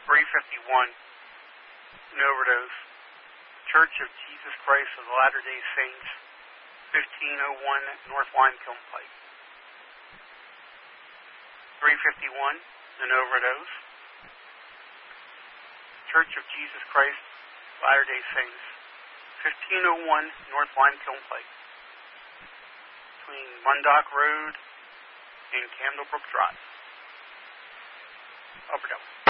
351, an overdose. Church of Jesus Christ of the Latter-day Saints, 1501 North Limekiln Pike. 351, an overdose. Church of Jesus Christ, Latter-day Saints, 1501 North Limekiln Pike, between Mundock Road and Candlebrook Drive. Overdose.